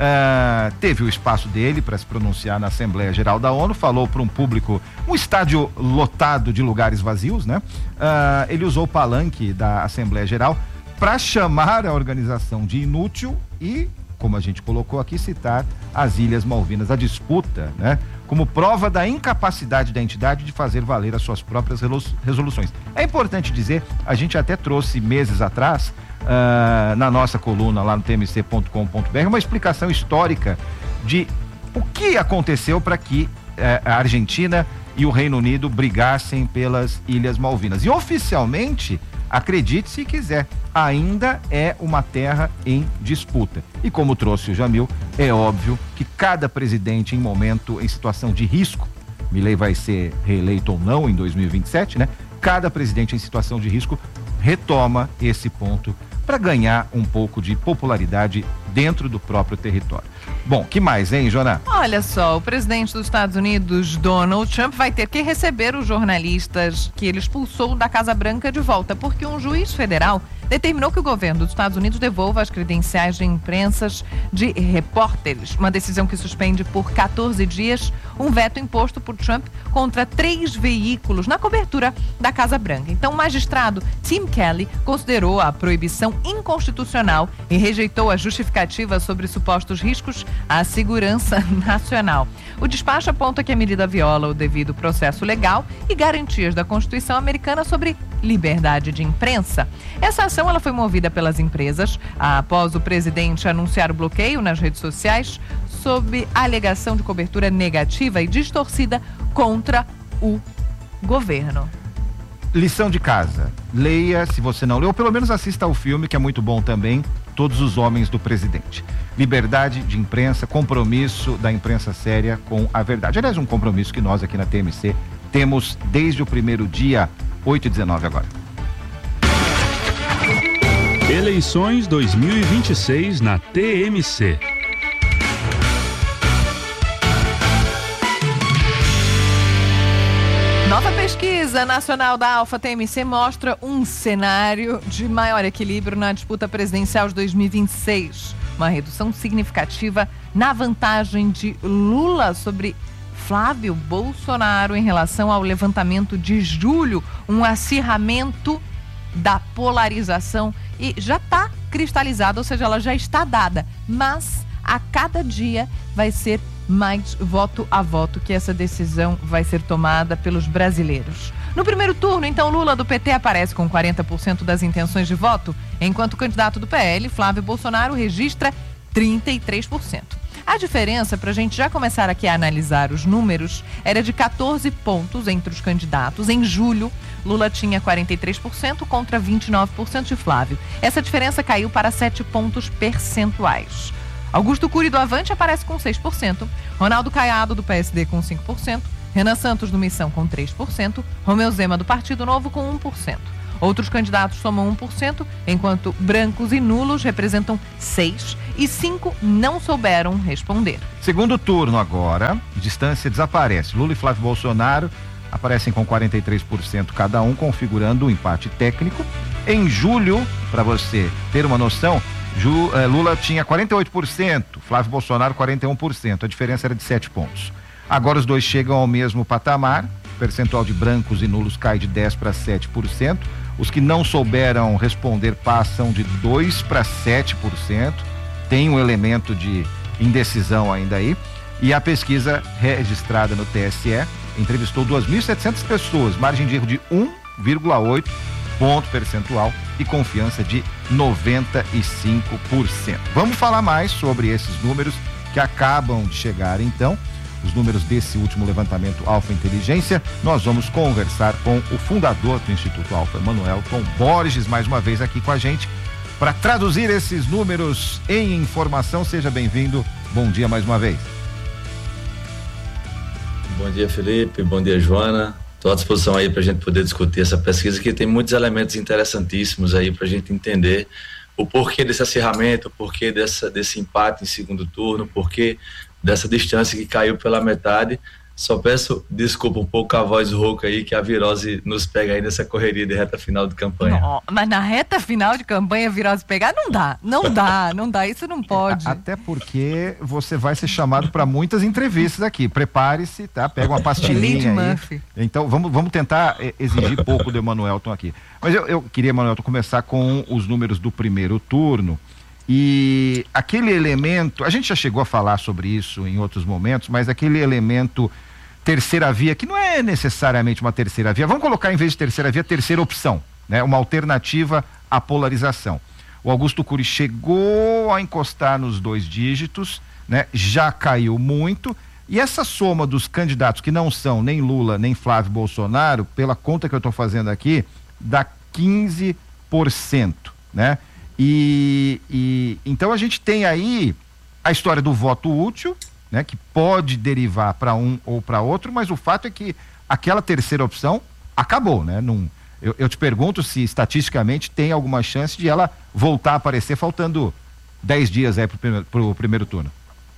uh, teve o espaço dele para se pronunciar na Assembleia Geral da ONU, falou para um público, um estádio lotado de lugares vazios, né? Uh, ele usou o palanque da Assembleia Geral para chamar a organização de inútil e, como a gente colocou aqui, citar as Ilhas Malvinas, a disputa, né, como prova da incapacidade da entidade de fazer valer as suas próprias resoluções. É importante dizer, a gente até trouxe meses atrás, uh, na nossa coluna lá no t m c ponto com ponto b r, uma explicação histórica de o que aconteceu para que uh, a Argentina e o Reino Unido brigassem pelas Ilhas Malvinas. E oficialmente, acredite se quiser, ainda é uma terra em disputa. E como trouxe o Jamil, é óbvio que cada presidente em momento, em situação de risco, Milei vai ser reeleito ou não em dois mil e vinte e sete, né? Cada presidente em situação de risco retoma esse ponto para ganhar um pouco de popularidade dentro do próprio território. Bom, que mais, hein, Joana? Olha só, o presidente dos Estados Unidos, Donald Trump, vai ter que receber os jornalistas que ele expulsou da Casa Branca de volta, porque um juiz federal determinou que o governo dos Estados Unidos devolva as credenciais de imprensas de repórteres. Uma decisão que suspende por quatorze dias um veto imposto por Trump contra três veículos na cobertura da Casa Branca. Então, o magistrado Tim Kelly considerou a proibição inconstitucional e rejeitou a justificativa sobre supostos riscos à segurança nacional. O despacho aponta que a medida viola o devido processo legal e garantias da Constituição americana sobre liberdade de imprensa. Essa ação ela foi movida pelas empresas após o presidente anunciar o bloqueio nas redes sociais sob a alegação de cobertura negativa e distorcida contra o governo. Lição de casa. Leia, se você não leu, ou pelo menos assista ao filme, que é muito bom também, Todos os Homens do Presidente. Liberdade de imprensa, compromisso da imprensa séria com a verdade. Aliás, um compromisso que nós aqui na T M C temos desde o primeiro dia, oito e dezenove agora. Eleições dois mil e vinte e seis na T M C. Nova pesquisa nacional da Alfa T M C mostra um cenário de maior equilíbrio na disputa presidencial de dois mil e vinte e seis. Uma redução significativa na vantagem de Lula sobre Flávio Bolsonaro em relação ao levantamento de julho. Um acirramento da polarização e já está cristalizada, ou seja, ela já está dada. Mas a cada dia vai ser mais voto a voto que essa decisão vai ser tomada pelos brasileiros. No primeiro turno, então, Lula do P T aparece com quarenta por cento das intenções de voto, enquanto o candidato do P L, Flávio Bolsonaro, registra trinta e três por cento. A diferença, para a gente já começar aqui a analisar os números, era de quatorze pontos entre os candidatos. Em julho, Lula tinha quarenta e três por cento contra vinte e nove por cento de Flávio. Essa diferença caiu para sete pontos percentuais. Augusto Cury do Avante aparece com seis por cento, Ronaldo Caiado do P S D com cinco por cento, Renan Santos do Missão com três por cento, Romeu Zema do Partido Novo com um por cento. Outros candidatos somam um por cento, enquanto brancos e nulos representam seis por cento e cinco por cento não souberam responder. Segundo turno agora, distância desaparece. Lula e Flávio Bolsonaro aparecem com quarenta e três por cento cada um, configurando um empate técnico. Em julho, para você ter uma noção, Ju, eh, Lula tinha quarenta e oito por cento, Flávio Bolsonaro quarenta e um por cento, a diferença era de sete pontos. Agora os dois chegam ao mesmo patamar, o percentual de brancos e nulos cai de dez para sete por cento, os que não souberam responder passam de dois para sete por cento, tem um elemento de indecisão ainda aí, e a pesquisa registrada no T S E entrevistou duas mil e setecentas pessoas, margem de erro de um vírgula oito ponto percentual e confiança de noventa e cinco por cento. Vamos falar mais sobre esses números que acabam de chegar, então, os números desse último levantamento Alfa Inteligência. Nós vamos conversar com o fundador do Instituto Alfa, Emanuel Tom Borges, mais uma vez aqui com a gente, para traduzir esses números em informação. Seja bem-vindo, bom dia mais uma vez. Bom dia, Felipe, bom dia, Joana. Estou à disposição aí para a gente poder discutir essa pesquisa, que tem muitos elementos interessantíssimos aí para a gente entender o porquê desse acirramento, o porquê dessa, desse empate em segundo turno, o porquê dessa distância que caiu pela metade. Só peço desculpa um pouco a voz rouca aí, que a virose nos pega aí nessa correria de reta final de campanha. Não, mas na reta final de campanha a virose pegar não dá, não dá, não dá, isso não pode. Até porque você vai ser chamado para muitas entrevistas aqui. Prepare-se, tá? Pega uma pastilhinha aí. Murphy. Então vamos, vamos tentar exigir pouco do Emanuelton aqui. Mas eu, eu queria, Emanuelton, começar com os números do primeiro turno. E aquele elemento, a gente já chegou a falar sobre isso em outros momentos, mas aquele elemento terceira via, que não é necessariamente uma terceira via, vamos colocar em vez de terceira via, terceira opção, né? Uma alternativa à polarização. O Augusto Cury chegou a encostar nos dois dígitos, né? Já caiu muito, e essa soma dos candidatos que não são nem Lula, nem Flávio Bolsonaro, pela conta que eu estou fazendo aqui, dá quinze por cento, né? E, e então a gente tem aí a história do voto útil, né, que pode derivar para um ou para outro, mas o fato é que aquela terceira opção acabou, né? Num, eu, eu te pergunto se estatisticamente tem alguma chance de ela voltar a aparecer faltando dez dias aí para o primeiro turno.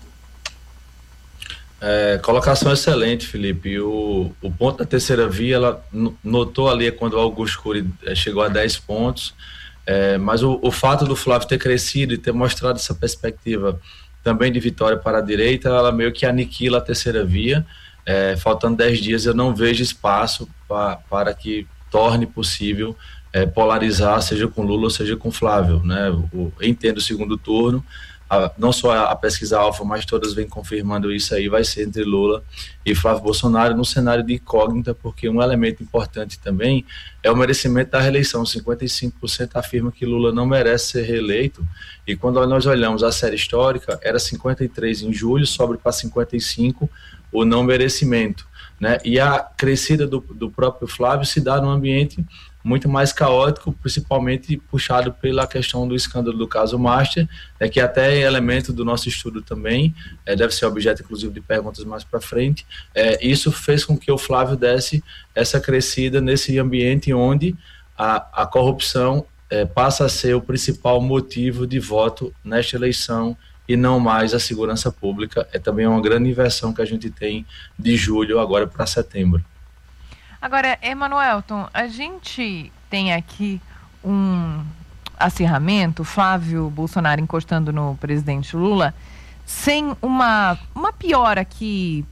É, colocação excelente, Felipe. O, o ponto da terceira via, ela notou ali quando o Augusto Cury chegou a dez pontos, É, mas o, o fato do Flávio ter crescido e ter mostrado essa perspectiva também de vitória para a direita, ela meio que aniquila a terceira via. É, faltando dez dias, eu não vejo espaço pa, para que torne possível é, polarizar, seja com Lula ou seja com Flávio, né? O, eu entendo o segundo turno, a, não só a, a pesquisa Alfa, mas todas vêm confirmando isso aí, vai ser entre Lula e Flávio Bolsonaro no cenário de incógnita, porque um elemento importante também é o merecimento da reeleição. cinquenta e cinco por cento afirma que Lula não merece ser reeleito, e quando nós olhamos a série histórica, era cinquenta e três em julho, sobe para cinquenta e cinco o não merecimento, né? E a crescida do, do próprio Flávio se dá num ambiente muito mais caótico, principalmente puxado pela questão do escândalo do caso Master, é que até é elemento do nosso estudo também, é, deve ser objeto inclusive de perguntas mais para frente. É, isso fez com que o Flávio desse essa crescida nesse ambiente onde a, a corrupção é, passa a ser o principal motivo de voto nesta eleição e não mais a segurança pública. É também uma grande inversão que a gente tem de julho agora para setembro. Agora, Emanuelton, a gente tem aqui um acirramento, Flávio Bolsonaro encostando no presidente Lula, sem uma, uma piora que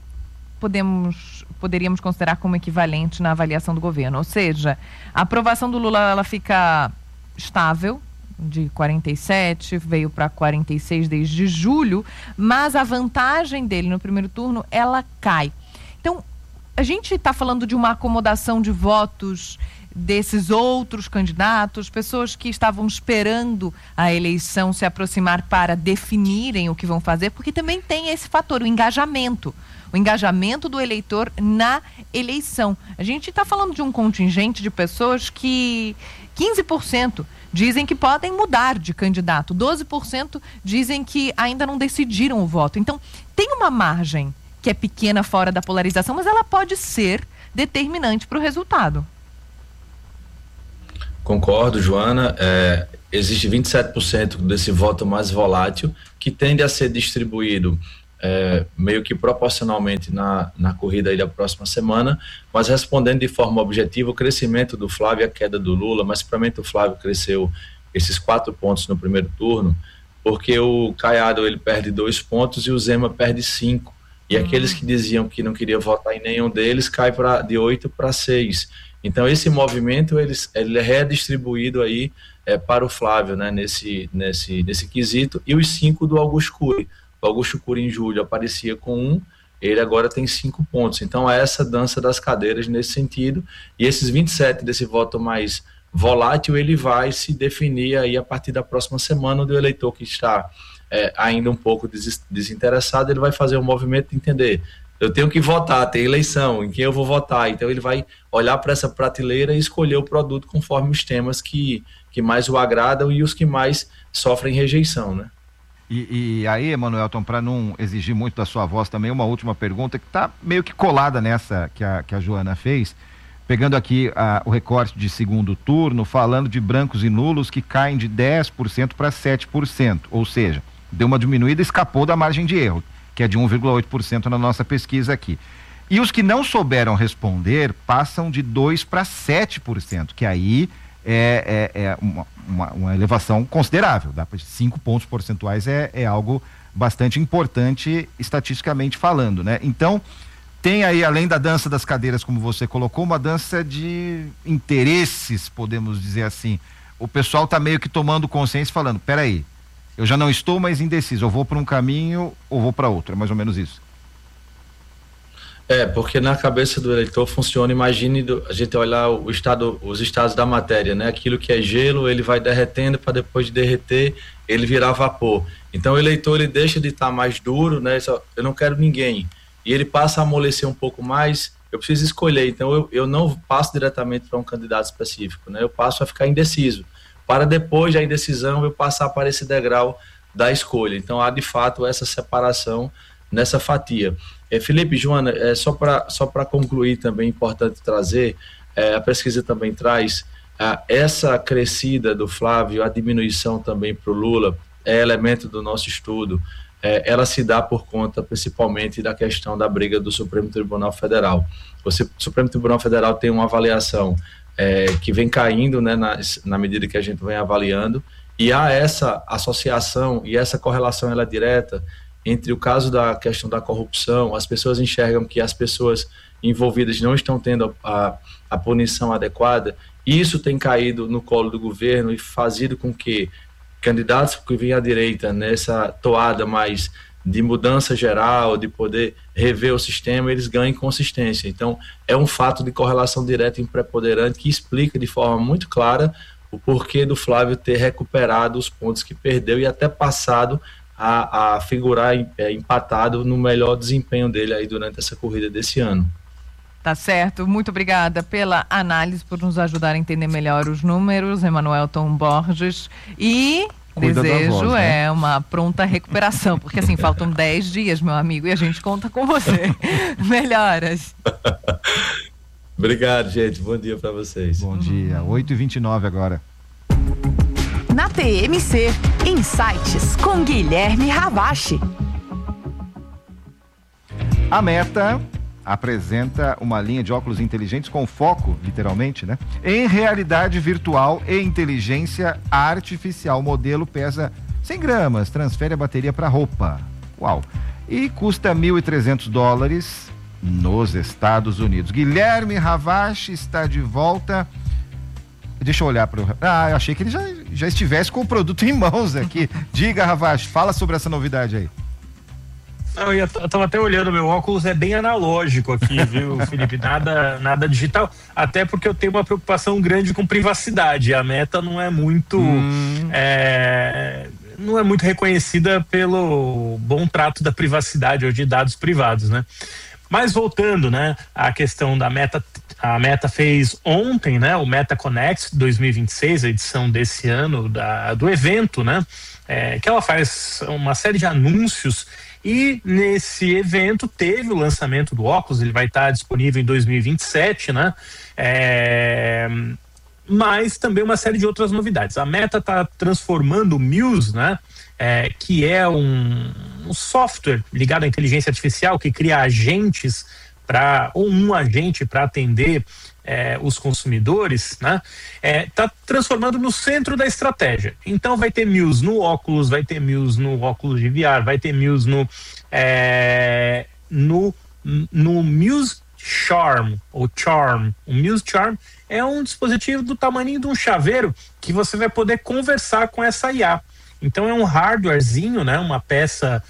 podemos, poderíamos considerar como equivalente na avaliação do governo. Ou seja, a aprovação do Lula ela fica estável, de quarenta e sete, veio para quarenta e seis desde julho, mas a vantagem dele no primeiro turno, ela cai. Então, a gente está falando de uma acomodação de votos desses outros candidatos, pessoas que estavam esperando a eleição se aproximar para definirem o que vão fazer, porque também tem esse fator, o engajamento. O engajamento do eleitor na eleição. A gente está falando de um contingente de pessoas que quinze por cento dizem que podem mudar de candidato, doze por cento dizem que ainda não decidiram o voto. Então, tem uma margem que é pequena fora da polarização, mas ela pode ser determinante para o resultado. Concordo, Joana. É, existe vinte e sete por cento desse voto mais volátil que tende a ser distribuído É, meio que proporcionalmente na, na corrida aí da próxima semana, mas respondendo de forma objetiva, o crescimento do Flávio e a queda do Lula, mas principalmente o Flávio cresceu esses quatro pontos no primeiro turno, porque o Caiado ele perde dois pontos e o Zema perde cinco, e uhum. aqueles que diziam que não queriam votar em nenhum deles cai pra, de oito para seis. Então esse movimento ele, ele é redistribuído aí é, para o Flávio, né, nesse, nesse, nesse quesito, e os cinco do Augusto Cury. O Augusto Cury em julho aparecia com um, ele agora tem cinco pontos. Então é essa dança das cadeiras nesse sentido, e esses vinte e sete desse voto mais volátil, ele vai se definir aí a partir da próxima semana, onde o eleitor que está é, ainda um pouco des desinteressado, ele vai fazer um movimento de entender, eu tenho que votar, tem eleição, em quem eu vou votar, então ele vai olhar para essa prateleira e escolher o produto conforme os temas que, que mais o agradam e os que mais sofrem rejeição, né? E, e aí, Emanuelton, para não exigir muito da sua voz também, uma última pergunta que está meio que colada nessa que a, que a Joana fez, pegando aqui a, o recorte de segundo turno, falando de brancos e nulos que caem de dez por cento para sete por cento, ou seja, deu uma diminuída, escapou da margem de erro, que é de um vírgula oito por cento na nossa pesquisa aqui. E os que não souberam responder passam de dois para sete por cento, que aí é, é, é uma, uma, uma elevação considerável, dá para cinco pontos percentuais é, é algo bastante importante estatisticamente falando, né? Então, tem aí, além da dança das cadeiras, como você colocou, uma dança de interesses, podemos dizer assim. O pessoal está meio que tomando consciência, falando, peraí, eu já não estou mais indeciso, eu vou para um caminho ou vou para outro, é mais ou menos isso. É, porque na cabeça do eleitor funciona, imagine do, a gente olhar o estado, os estados da matéria, né? Aquilo que é gelo, ele vai derretendo para depois de derreter, ele virar vapor. Então o eleitor, ele deixa de estar mais duro, né? Só, eu não quero ninguém. E ele passa a amolecer um pouco mais, eu preciso escolher. Então eu, eu não passo diretamente para um candidato específico, né? Eu passo a ficar indeciso. Para depois da indecisão, eu passar para esse degrau da escolha. Então há de fato essa separação nessa fatia. É, Felipe, Joana, é, só para só para concluir também, é importante trazer, é, a pesquisa também traz é, essa crescida do Flávio, a diminuição também para o Lula, é elemento do nosso estudo, é, ela se dá por conta principalmente da questão da briga do Supremo Tribunal Federal. O Supremo Tribunal Federal tem uma avaliação é, que vem caindo, né, na, na medida que a gente vem avaliando, e há essa associação e essa correlação ela é direta entre o caso da questão da corrupção. As pessoas enxergam que as pessoas envolvidas não estão tendo a, a punição adequada, e isso tem caído no colo do governo e fazido com que candidatos que vêm à direita nessa toada mais de mudança geral, de poder rever o sistema, eles ganhem consistência. Então, é um fato de correlação direta e preponderante que explica de forma muito clara o porquê do Flávio ter recuperado os pontos que perdeu e até passado a, a figurar é, empatado no melhor desempenho dele aí durante essa corrida desse ano. Tá certo, muito obrigada pela análise, por nos ajudar a entender melhor os números, Emanuelton Borges, e Cuida desejo voz, né? é uma pronta recuperação, porque assim, faltam dez dias, meu amigo, e a gente conta com você. Melhoras. Obrigado, gente, bom dia para vocês. Bom dia, oito e vinte e nove agora. Na T M C, Insights com Guilherme Ravache. A Meta apresenta uma linha de óculos inteligentes com foco, literalmente, né, em realidade virtual e inteligência artificial. O modelo pesa cem gramas, transfere a bateria para roupa. Uau! E custa mil e trezentos dólares nos Estados Unidos. Guilherme Ravache está de volta. Deixa eu olhar para o... Ah, eu achei que ele já, já estivesse com o produto em mãos aqui. Diga, Ravache, fala sobre essa novidade aí. Não, eu estava até olhando, meu óculos é bem analógico aqui, viu, Felipe? Nada, nada digital, até porque eu tenho uma preocupação grande com privacidade. A Meta não é muito hum. é, não é muito reconhecida pelo bom trato da privacidade ou de dados privados, né? Mas voltando, né, à questão da Meta, a Meta fez ontem, né, o Meta Connect dois mil e vinte e seis, a edição desse ano da, do evento, né, é, que ela faz uma série de anúncios. E nesse evento teve o lançamento do óculos, ele vai estar disponível em dois mil e vinte e sete, né? É... Mas também uma série de outras novidades. A Meta está transformando o Muse, né? É, que é um, um software ligado à inteligência artificial que cria agentes para, ou um agente para atender É, os consumidores, né? É, tá transformando no centro da estratégia. Então vai ter Muse no óculos, vai ter Muse no óculos de V R, vai ter Muse no é, no, no Muse Charm ou Charm. O Muse Charm é um dispositivo do tamanho de um chaveiro que você vai poder conversar com essa I A. Então é um hardwarezinho, né? Uma peça.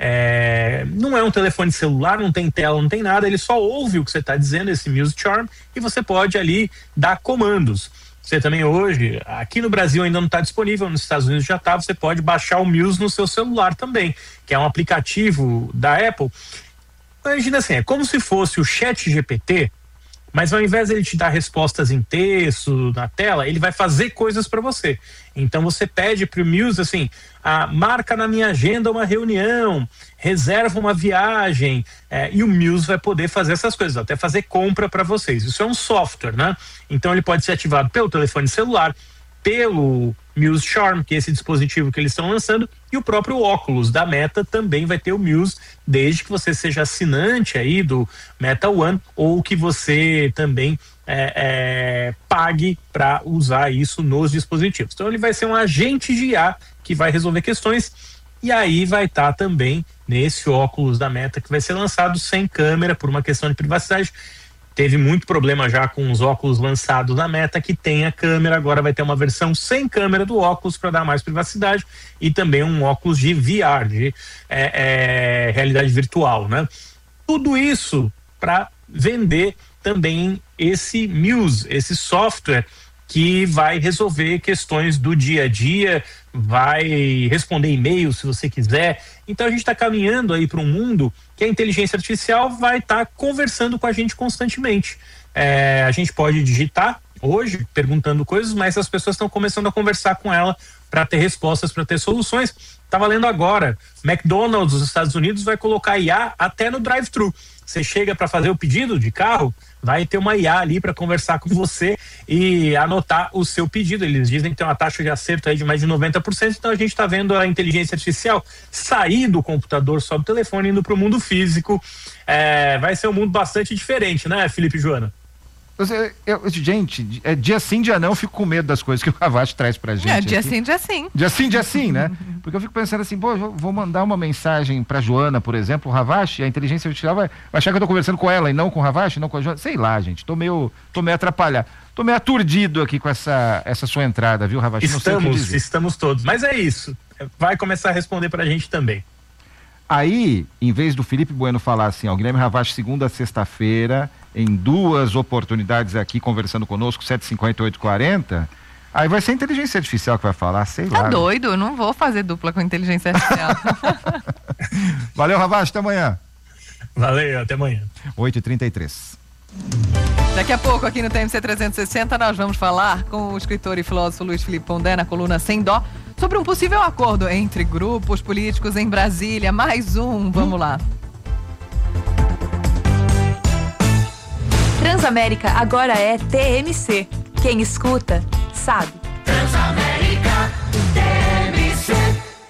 É, não é um telefone celular, não tem tela, não tem nada, ele só ouve o que você está dizendo, esse Muse Charm, e você pode ali dar comandos. Você também hoje, aqui no Brasil ainda não está disponível, nos Estados Unidos já está, você pode baixar o Muse no seu celular também, que é um aplicativo da Apple. Imagina assim, é como se fosse o Chat G P T, mas ao invés de ele te dar respostas em texto, na tela, ele vai fazer coisas para você. Então você pede para o Muse assim, ah, marca na minha agenda uma reunião, reserva uma viagem, é, e o Muse vai poder fazer essas coisas, até fazer compra para vocês. Isso é um software, né? Então ele pode ser ativado pelo telefone celular, pelo Muse Charm, que é esse dispositivo que eles estão lançando, e o próprio óculos da Meta também vai ter o Muse, desde que você seja assinante aí do Meta One, ou que você também é, é, pague para usar isso nos dispositivos. Então ele vai ser um agente de I A que vai resolver questões, e aí vai estar tá também nesse óculos da Meta que vai ser lançado sem câmera por uma questão de privacidade. Teve muito problema já com os óculos lançados na Meta que tem a câmera, agora vai ter uma versão sem câmera do óculos para dar mais privacidade, e também um óculos de V R, de é, é, realidade virtual, né? Tudo isso para vender também esse Muse, esse software que vai resolver questões do dia a dia, vai responder e-mail se você quiser. Então a gente está caminhando aí para um mundo que a inteligência artificial vai estar tá conversando com a gente constantemente. É, a gente pode digitar hoje perguntando coisas, mas as pessoas estão começando a conversar com ela para ter respostas, para ter soluções. Tá valendo agora. McDonald's dos Estados Unidos vai colocar I A até no drive-thru. Você chega para fazer o pedido de carro, vai ter uma I A ali para conversar com você e anotar o seu pedido. Eles dizem que tem uma taxa de acerto aí de mais de noventa por cento, então a gente está vendo a inteligência artificial sair do computador só do telefone, indo para o mundo físico. É, vai ser um mundo bastante diferente, né, Felipe e Joana? Eu, eu, gente, é dia sim, dia não, eu fico com medo das coisas que o Ravache traz pra gente. É, dia aqui. sim, dia sim. Dia sim, dia sim, né? Porque eu fico pensando assim, pô, eu vou mandar uma mensagem pra Joana, por exemplo, o Ravache, a inteligência artificial vai, vai achar que eu tô conversando com ela e não com o Ravache, não com a Joana. Sei lá, gente, tô meio, tô meio atrapalhado. Tô meio aturdido aqui com essa, essa sua entrada, viu, Ravache? Não sei o que Estamos, dizer. estamos todos. Mas é isso. Vai começar a responder pra gente também. Aí, em vez do Felipe Bueno falar assim, ó, Guilherme Ravache, segunda a sexta-feira, em duas oportunidades aqui, conversando conosco, sete e cinquenta, oito e quarenta, aí vai ser a inteligência artificial que vai falar, sei Tá lá. doido? Eu não vou fazer dupla com inteligência artificial. Valeu, Ravache, até amanhã. Valeu, até amanhã. oito e trinta e três. Daqui a pouco, aqui no T M C trezentos e sessenta, nós vamos falar com o escritor e filósofo Luiz Felipe Pondé, na coluna Sem Dó, sobre um possível acordo entre grupos políticos em Brasília. Mais um, vamos lá. Transamérica agora é T M C. Quem escuta, sabe. Transamérica, T M C.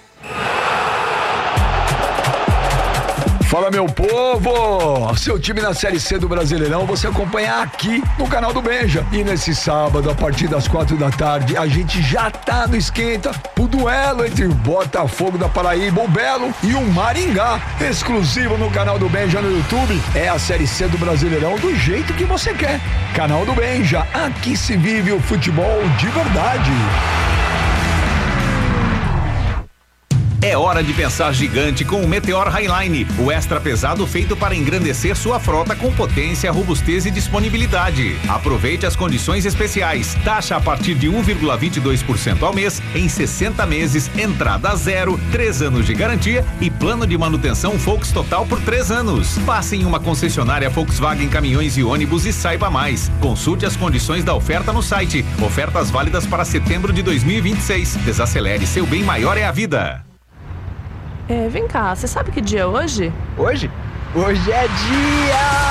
Fala, meu povo! Seu time na Série C do Brasileirão você acompanha aqui no canal do Benja. E nesse sábado, a partir das quatro da tarde, a gente já tá no esquenta o duelo entre o Botafogo da Paraíba, o Belo, e o Maringá. Exclusivo no canal do Benja no YouTube. É a Série C do Brasileirão do jeito que você quer. Canal do Benja, aqui se vive o futebol de verdade. É hora de pensar gigante com o Meteor Highline, o extra pesado feito para engrandecer sua frota com potência, robustez e disponibilidade. Aproveite as condições especiais. Taxa a partir de um vírgula vinte e dois por cento ao mês, em sessenta meses, entrada zero, três anos de garantia e plano de manutenção Volks Total por três anos. Passe em uma concessionária Volkswagen Caminhões e Ônibus e saiba mais. Consulte as condições da oferta no site. Ofertas válidas para setembro de dois mil e vinte e seis. Desacelere, seu bem maior é a vida. É, vem cá, você sabe que dia é hoje? Hoje? Hoje é dia...